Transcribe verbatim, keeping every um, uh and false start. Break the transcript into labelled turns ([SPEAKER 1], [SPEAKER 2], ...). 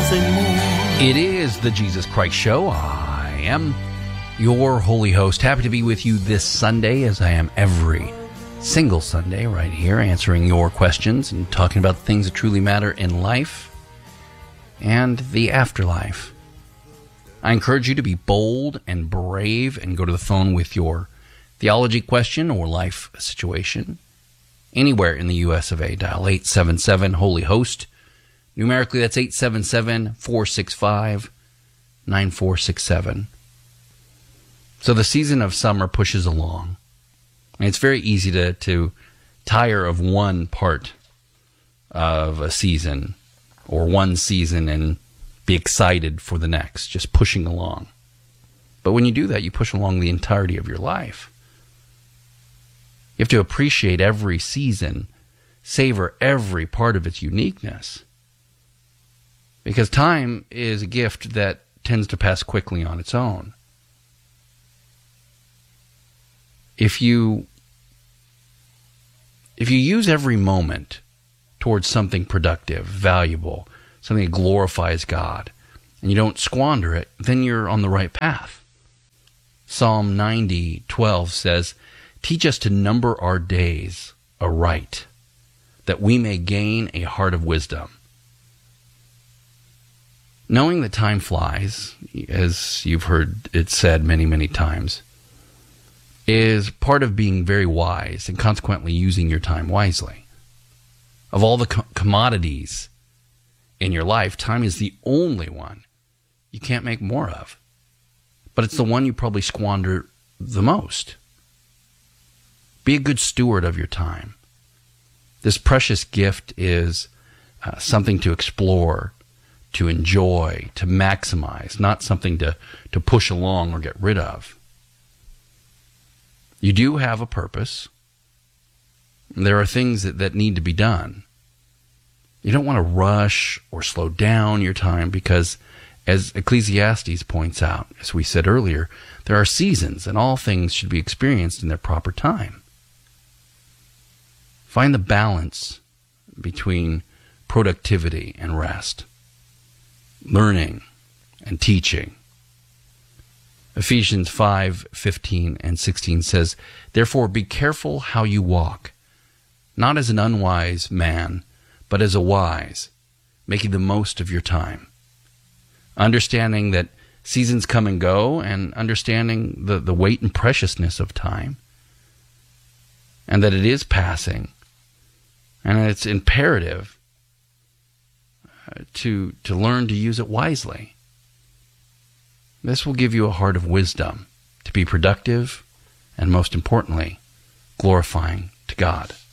[SPEAKER 1] miles and more.
[SPEAKER 2] It is the Jesus Christ Show. I am your holy host. Happy to be with you this Sunday, as I am every single Sunday, right here, answering your questions and talking about the things that truly matter in life and the afterlife. I encourage you to be bold and brave and go to the phone with your theology question or life situation. Anywhere in the U S of A, dial eight seven seven, holy host. Numerically, that's eight seven seven, four six five, nine four six seven. So the season of summer pushes along. And it's very easy to, to tire of one part of a season or one season and be excited for the next, just pushing along. But when you do that, you push along the entirety of your life. You have to appreciate every season, savor every part of its uniqueness. Because time is a gift that tends to pass quickly on its own. If you, if you use every moment towards something productive, valuable, something that glorifies God, and you don't squander it, then you're on the right path. Psalm ninety twelve says, "Teach us to number our days aright, that we may gain a heart of wisdom." Knowing that time flies, as you've heard it said many, many times, is part of being very wise and consequently using your time wisely. Of all the co- commodities in your life, time is the only one you can't make more of. But it's the one you probably squander the most. Be a good steward of your time. This precious gift is uh, something to explore, to enjoy, to maximize, not something to, to push along or get rid of. You do have a purpose. There are things that, that need to be done. You don't want to rush or slow down your time because, as Ecclesiastes points out, as we said earlier, there are seasons and all things should be experienced in their proper time. Find the balance between productivity and rest, learning and teaching. Ephesians five fifteen and sixteen says, "Therefore be careful how you walk, not as an unwise man, but as a wise, making the most of your time." Understanding that seasons come and go, and understanding the, the weight and preciousness of time, and that it is passing, and it's imperative to, to learn to use it wisely. This will give you a heart of wisdom to be productive and, most importantly, glorifying to God.